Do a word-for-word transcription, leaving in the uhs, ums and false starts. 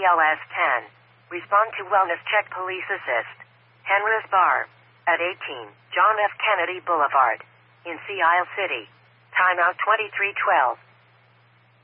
L S ten. Respond to wellness check, police assist. Henry's Bar. At eighteen, John F. Kennedy Boulevard. In Sea Isle City. Timeout twenty-three twelve.